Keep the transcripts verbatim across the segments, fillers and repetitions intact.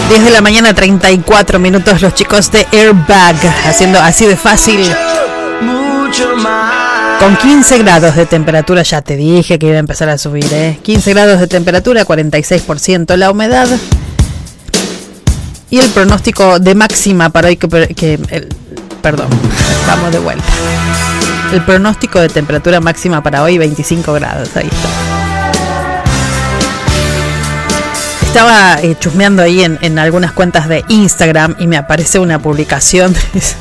diez de la mañana, treinta y cuatro minutos, los chicos de Airbag, haciendo así de fácil. Con quince grados de temperatura, ya te dije que iba a empezar a subir, ¿eh? quince grados de temperatura, cuarenta y seis por ciento la humedad. Y el pronóstico de máxima para hoy, que, que el, perdón, vamos de vuelta. El pronóstico de temperatura máxima para hoy, veinticinco grados, ahí está. Estaba eh, chusmeando ahí en, en algunas cuentas de Instagram y me aparece una publicación.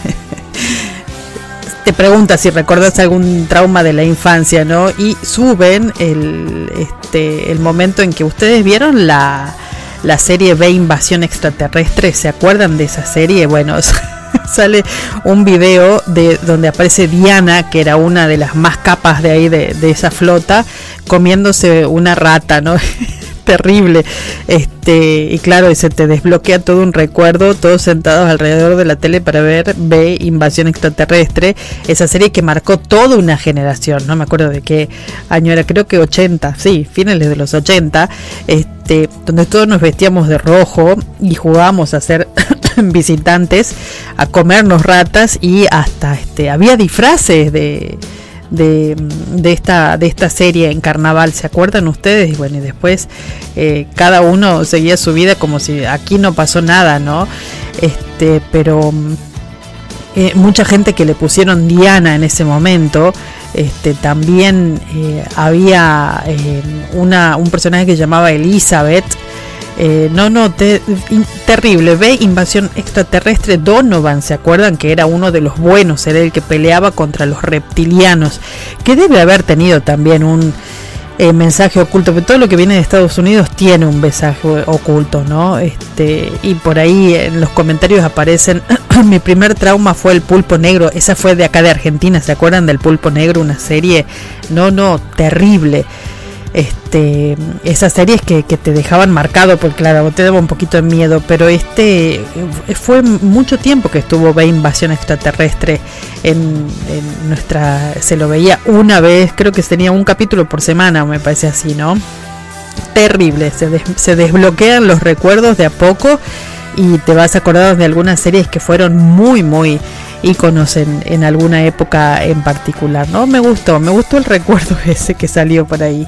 Te pregunta si recuerdas algún trauma de la infancia, ¿no? Y suben el, este, el momento en que ustedes vieron la, la serie B Invasión Extraterrestre. ¿Se acuerdan de esa serie? Bueno, sale un video de donde aparece Diana, que era una de las más capas de ahí de, de esa flota, comiéndose una rata, ¿no? Terrible, este, y claro, se te desbloquea todo un recuerdo, todos sentados alrededor de la tele para ver B Invasión Extraterrestre, esa serie que marcó toda una generación. No me acuerdo de qué año era, creo que ochenta, sí, finales de los ochenta, este, donde todos nos vestíamos de rojo y jugábamos a ser visitantes, a comernos ratas, y hasta este había disfraces de De, de esta de esta serie en carnaval, ¿se acuerdan ustedes? Y bueno, y después eh, cada uno seguía su vida como si aquí no pasó nada, ¿no? Este, pero eh, mucha gente que le pusieron Diana en ese momento. Este, también eh, había eh, una un personaje que se llamaba Elizabeth. Eh, no, no, te, in, terrible. Ve Invasión Extraterrestre, Donovan, ¿se acuerdan? Que era uno de los buenos, era el que peleaba contra los reptilianos, que debe haber tenido también un eh, mensaje oculto, pero todo lo que viene de Estados Unidos tiene un mensaje oculto, ¿no? Este, y por ahí en los comentarios aparecen, mi primer trauma fue el Pulpo Negro, esa fue de acá de Argentina, ¿se acuerdan del Pulpo Negro? Una serie, no, no, terrible. Este, esas series que, que te dejaban marcado, porque claro, te daba un poquito de miedo, pero este fue mucho tiempo que estuvo B Invasión Extraterrestre en, en nuestra, se lo veía una vez, creo que tenía un capítulo por semana, me parece así, ¿no? Terrible, se, des, se desbloquean los recuerdos de a poco y te vas acordando de algunas series que fueron muy, muy íconos en, en alguna época en particular, ¿no? Me gustó, me gustó el recuerdo ese que salió por ahí.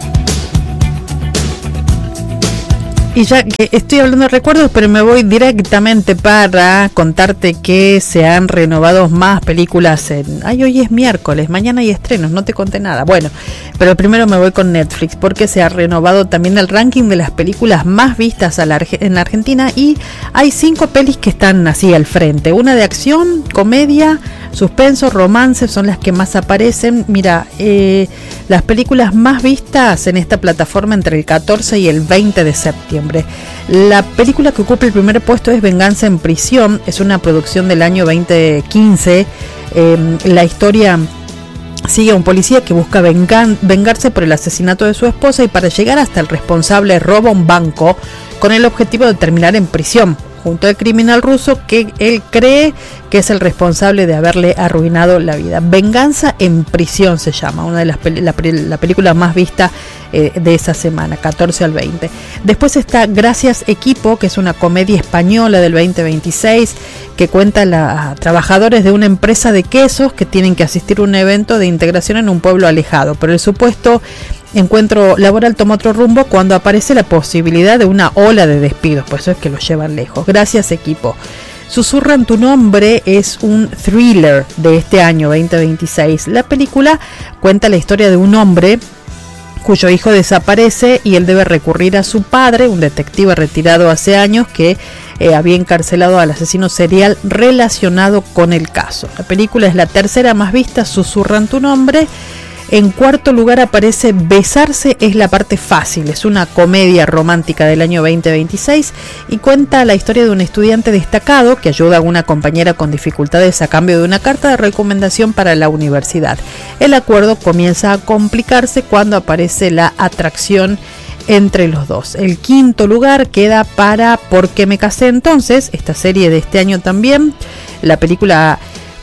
Y ya que estoy hablando de recuerdos, pero me voy directamente para contarte que se han renovado más películas en... Ay, hoy es miércoles, mañana hay estrenos, no te conté nada. Bueno, pero primero me voy con Netflix, porque se ha renovado también el ranking de las películas más vistas a la, en la Argentina, y hay cinco pelis que están así al frente. Una de acción, comedia, suspenso, romance, son las que más aparecen. Mira, eh, las películas más vistas en esta plataforma entre el catorce y el veinte de septiembre. La película que ocupa el primer puesto es Venganza en Prisión, es una producción del año veinte quince. Eh, la historia sigue a un policía que busca vengan, vengarse por el asesinato de su esposa, y para llegar hasta el responsable roba un banco con el objetivo de terminar en prisión junto al criminal ruso que él cree que es el responsable de haberle arruinado la vida. Venganza en Prisión se llama, una de las peli- la, la película más vista eh, de esa semana, catorce al veinte. Después está Gracias Equipo, que es una comedia española del veinte veintiséis, que cuenta a la, a trabajadores de una empresa de quesos que tienen que asistir a un evento de integración en un pueblo alejado, pero el supuesto encuentro laboral toma otro rumbo cuando aparece la posibilidad de una ola de despidos, por eso es que los llevan lejos. Gracias Equipo. Susurran tu nombre es un thriller de este año veinte veintiséis. La película cuenta la historia de un hombre cuyo hijo desaparece y él debe recurrir a su padre, un detective retirado hace años que eh, había encarcelado al asesino serial relacionado con el caso. La película es la tercera más vista, Susurran tu nombre. En cuarto lugar aparece Besarse es la parte fácil, es una comedia romántica del año veinte veintiséis y cuenta la historia de un estudiante destacado que ayuda a una compañera con dificultades a cambio de una carta de recomendación para la universidad. El acuerdo comienza a complicarse cuando aparece la atracción entre los dos. El quinto lugar queda para ¿Por qué me casé entonces?, esta serie de este año también. La película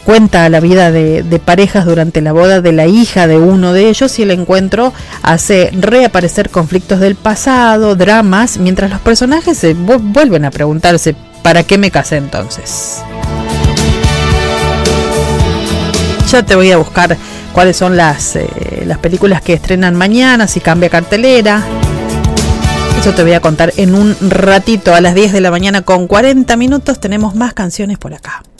cuenta la vida de, de parejas durante la boda de la hija de uno de ellos, y el encuentro hace reaparecer conflictos del pasado, dramas, mientras los personajes se vu- vuelven a preguntarse ¿para qué me casé entonces? Ya te voy a buscar cuáles son las, eh, las películas que estrenan mañana, si cambia cartelera. Eso te voy a contar en un ratito. A las diez de la mañana con cuarenta minutos tenemos más canciones por acá.